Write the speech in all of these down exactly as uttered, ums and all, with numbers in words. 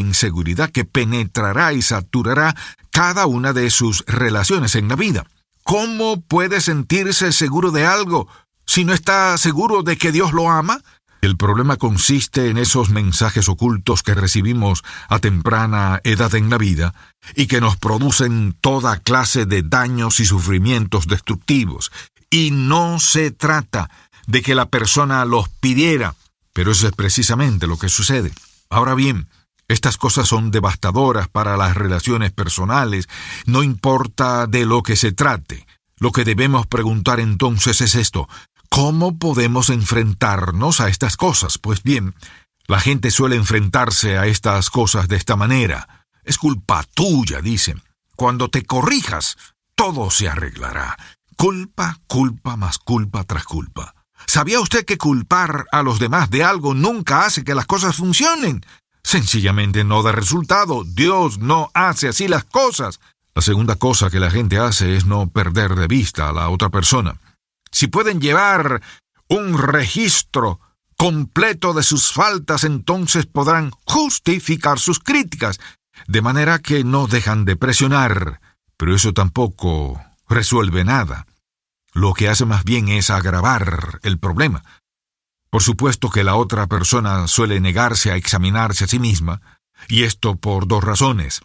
inseguridad que penetrará y saturará cada una de sus relaciones en la vida. ¿Cómo puede sentirse seguro de algo si no está seguro de que Dios lo ama? El problema consiste en esos mensajes ocultos que recibimos a temprana edad en la vida y que nos producen toda clase de daños y sufrimientos destructivos. Y no se trata de que la persona los pidiera, pero eso es precisamente lo que sucede. Ahora bien, estas cosas son devastadoras para las relaciones personales, no importa de lo que se trate. Lo que debemos preguntar entonces es esto: ¿cómo podemos enfrentarnos a estas cosas? Pues bien, la gente suele enfrentarse a estas cosas de esta manera. Es culpa tuya, dicen. Cuando te corrijas, todo se arreglará. Culpa, culpa más culpa tras culpa. ¿Sabía usted que culpar a los demás de algo nunca hace que las cosas funcionen? Sencillamente no da resultado. Dios no hace así las cosas. La segunda cosa que la gente hace es no perder de vista a la otra persona. Si pueden llevar un registro completo de sus faltas, entonces podrán justificar sus críticas, de manera que no dejan de presionar. Pero eso tampoco resuelve nada. Lo que hace más bien es agravar el problema. Por supuesto que la otra persona suele negarse a examinarse a sí misma, y esto por dos razones.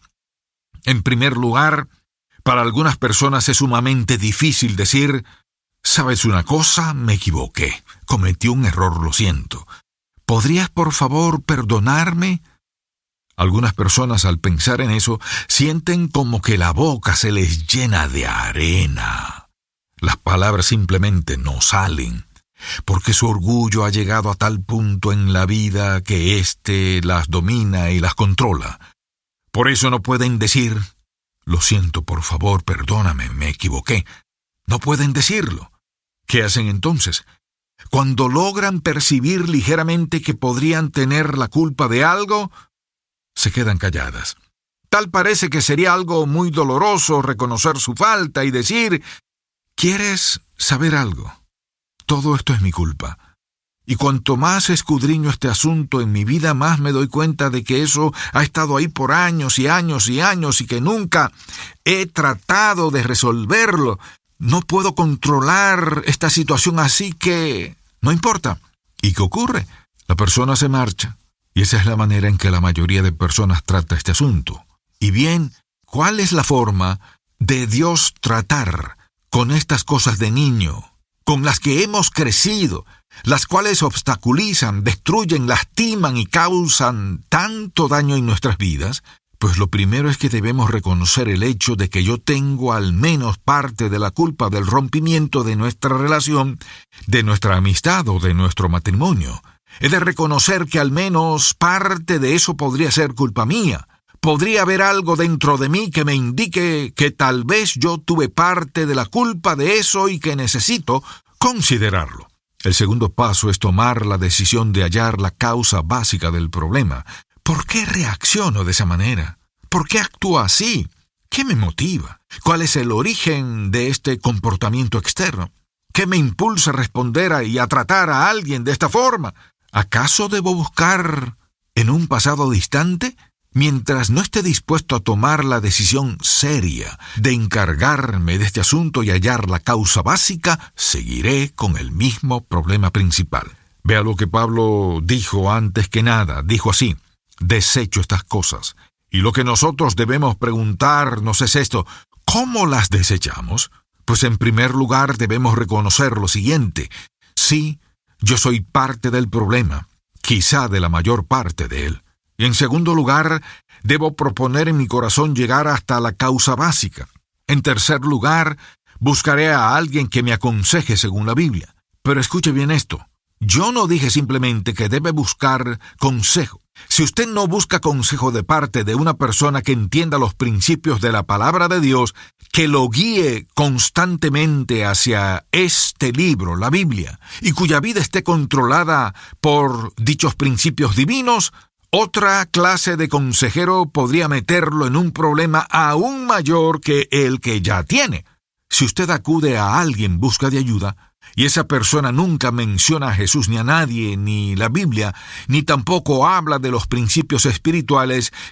En primer lugar, para algunas personas es sumamente difícil decir: ¿sabes una cosa? Me equivoqué. Cometí un error, lo siento. ¿Podrías, por favor, perdonarme? Algunas personas, al pensar en eso, sienten como que la boca se les llena de arena. Las palabras simplemente no salen, porque su orgullo ha llegado a tal punto en la vida que éste las domina y las controla. Por eso no pueden decir: lo siento, por favor, perdóname, me equivoqué. No pueden decirlo. ¿Qué hacen entonces? Cuando logran percibir ligeramente que podrían tener la culpa de algo, se quedan calladas. Tal parece que sería algo muy doloroso reconocer su falta y decir: ¿quieres saber algo? Todo esto es mi culpa. Y cuanto más escudriño este asunto en mi vida, más me doy cuenta de que eso ha estado ahí por años y años y años y que nunca he tratado de resolverlo. No puedo controlar esta situación, así que no importa. ¿Y qué ocurre? La persona se marcha. Y esa es la manera en que la mayoría de personas trata este asunto. Y bien, ¿cuál es la forma de Dios tratar con estas cosas de niño, con las que hemos crecido, las cuales obstaculizan, destruyen, lastiman y causan tanto daño en nuestras vidas? Pues lo primero es que debemos reconocer el hecho de que yo tengo al menos parte de la culpa del rompimiento de nuestra relación, de nuestra amistad o de nuestro matrimonio. He de reconocer que al menos parte de eso podría ser culpa mía. Podría haber algo dentro de mí que me indique que tal vez yo tuve parte de la culpa de eso y que necesito considerarlo. El segundo paso es tomar la decisión de hallar la causa básica del problema. ¿Por qué reacciono de esa manera? ¿Por qué actúo así? ¿Qué me motiva? ¿Cuál es el origen de este comportamiento externo? ¿Qué me impulsa a responder a y a tratar a alguien de esta forma? ¿Acaso debo buscar en un pasado distante? Mientras no esté dispuesto a tomar la decisión seria de encargarme de este asunto y hallar la causa básica, seguiré con el mismo problema principal. Vea lo que Pablo dijo antes que nada. Dijo así: desecho estas cosas. Y lo que nosotros debemos preguntarnos es esto: ¿cómo las desechamos? Pues en primer lugar debemos reconocer lo siguiente: sí, yo soy parte del problema, quizá de la mayor parte de él. Y en segundo lugar, debo proponer en mi corazón llegar hasta la causa básica. En tercer lugar, buscaré a alguien que me aconseje según la Biblia. Pero escuche bien esto. Yo no dije simplemente que debe buscar consejo. Si usted no busca consejo de parte de una persona que entienda los principios de la palabra de Dios, que lo guíe constantemente hacia este libro, la Biblia, y cuya vida esté controlada por dichos principios divinos, otra clase de consejero podría meterlo en un problema aún mayor que el que ya tiene. Si usted acude a alguien en busca de ayuda, y esa persona nunca menciona a Jesús ni a nadie, ni la Biblia, ni tampoco habla de los principios espirituales,